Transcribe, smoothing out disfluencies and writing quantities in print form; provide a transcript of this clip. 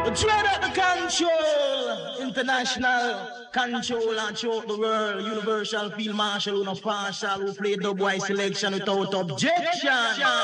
Dread at the control, international control and throughout the world. Universal field marshal, who no partial, who play dub wise selection without objection.